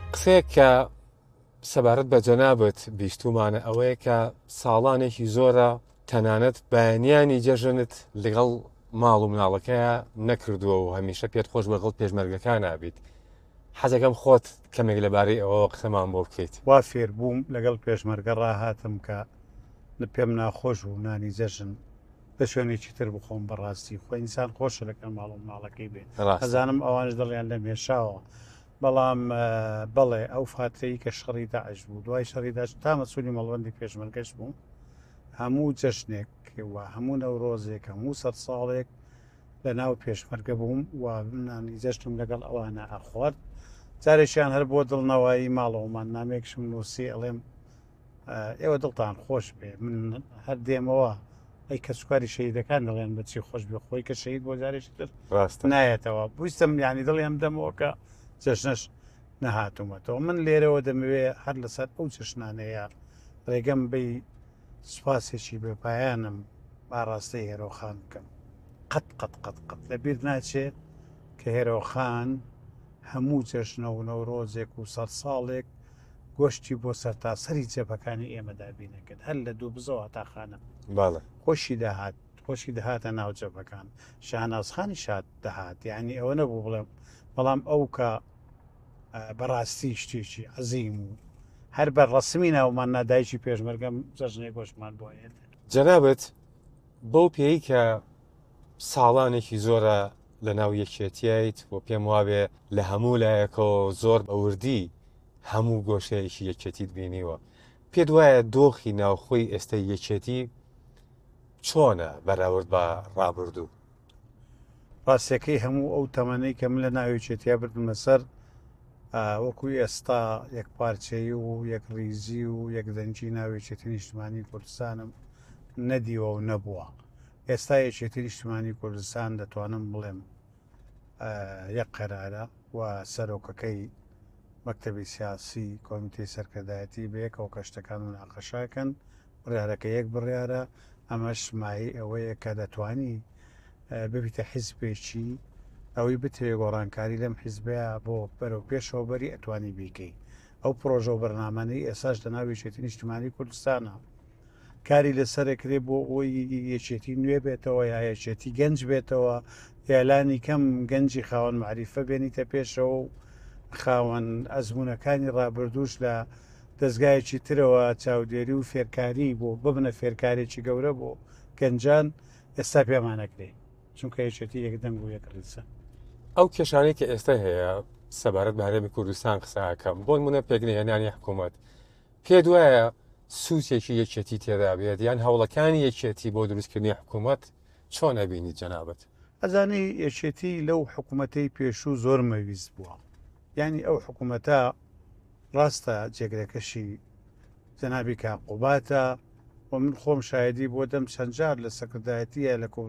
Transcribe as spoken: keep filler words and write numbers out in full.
قسەیەک کە سەبارەت بە جەنابەت بیستومانە ئەوەیە کە ساڵانێکی زۆرە تەنانەت بەیانیانی جەژنت لەگەڵ ماڵ و مناڵەکەیە نەکردووە و هەمیشە پێت خۆش بەگەڵ پێشمەرگەکان نابیت. حەزەکەم خۆت کەمێک لەبارەی ئەوە قسەمان بۆ بکەیت. وا فێر بووم لەگەڵ پێشمەرگە ڕاهاتم کە پێم ناخۆش و نانی جەژن بە شوێنێکی تر بخۆم بەڕاستی خۆ ئینسان خۆشە لەکە ماڵ و ماڵەکەی بێت هەزانم ئەوانش دڵیان لە مێشاوە بەڵام بەڵێ ئەو فاترەی کە شەڕی داعش بوو دوای شەڕی داعش تا مەسئولی مەڵبەندی پێشمەرگەش بوو هەموو جەژنێک وە هەموو نەورۆزێک هەموو سەد ساڵێک لە ناو پێشمەرگە بووم و نانی جەژنم لەگەڵ ئەوانە ئەخوارد جارێکیان هەر بۆ دڵنەوەی ماڵەوەمان نامێکشم نووسی ئەڵێم ئێوە دڵتان خۆش بێ من هەر دێمەوە ئەی کە سوکاری شەیدەکان دەڵێن بەچی خۆش بێ خۆی کە شەید بۆ جارێکی تر نایەتەوە بوویستم ینی دڵیان دەمەوە کە جەژنەش نەهاتوومەتەوە من لێرەوە دەمەوێ هەر لەسەر ئەو چشنانەیە ڕێگەم بەی سوپاسێکی بێپایانم باڕاستەی هێرۆخان بکەم قەت قەت قەت قەت لەبیر ناچێت کە هێرۆخان هەموو جەژنە و نەورۆزێک و سەد ساڵێک گۆشتی بۆ سەرتاسەری جێپەکانی ئێمەدا بینەکرد هەر لە دوو بزەوە تاخانە خۆشی داهات خۆشی دەهاتە ناو جەپەکان شانازخانی شاد دەهات یعنی ئەوە نەبوو بڵێم بەڵام ئەو کە بەڕاستی شتێکی عەزیم و هەر بە ڕەسمی ناومان نادایکی پێشمەرگەم جەژنێک گۆشتمان بۆ هێن جەنابەت بەو پێی کە ساڵانێکی زۆرە لە ناو یەکێتیایت بۆ پێم وابێ لە هەموو لایەکەوە زۆر بەوردی هەموو گۆشەیەکی یەکێتیت بینیوە پێت وایە دۆخی ناوخۆی ئێستا یەکێتی چۆنە بەراورد بە ڕابردوو ڕاستیەکەی هەموو ئەو تەمەنەی کە من لە ناوێکێتیا بردمە سەر وەکوی ئێستا یەک پارچەی و یەک ریزی و یەک دەنجی ناوێکێتی نیشتمانی کوردستانم نەدیوە و نەبووە ئێستا یەکێتی نیشتمانی کوردستان دەتوانم بڵێم یەک قەرارە و سەرۆکەکەی مەکتەبی سیاسی کۆمیتەی سەرکردایەتی بەیەکەوە کەشتەکان و ناقەشاکەن بڕیارەکە یەک بڕیارە ئەمەش مای ئەوەیە کە دەتوانی ببیتە حیزبێکی ئەوەی بتوێ گۆڕانکاری لەم حیزبەیە بۆ بەرەو پێشەوە بەری ئەتوانی بیکەی ئەو پرۆژە و بەرنامانەی ئێساش لە ناو یەکێتی نیشتیمانی کوردستانە کاری لەسەرەکرێ بۆ ئەوی یەکێتی نوێ بێتەوە یا یەکێتی گەنج بێتەوە ئێلانی کەم گەنجی خاوەن معریفە بێنیتە پێشەوە و خاوەن ئەزمونونەکانی ڕابردوش لە دەستگایەکی ترەوە چاودێری و فێرکاری بۆ ببنە فێرکارێکی گەورە بۆ گەنجان ئێستا پێمانەکرێ چونکە یەکێتی یەکدەنگ و یەکڕیسە ئەو کێشانەی کە ئێستا هەیە سەبارەت بە هەرێمی کوردستان قسەکەم بۆ نمونە پێگنهێنانی حکوومەت پێت وایە سووسێکی یەکێتی تێدا بێت یان هەوڵەکانی یەکێتی بۆ دروستکردنی حکوومەت چۆن ئەبینی جەنابەت ئەزانی یەکێتی لەو حکوومەتەی پێشوو زۆر مەویست بووە ینی ئەو حکوومەتە ڕاستە جێگرەکەشی جەنابی کاقوباتە و من خۆم شایدی بۆ دەم چەند جار لە سەکردایەتیە لە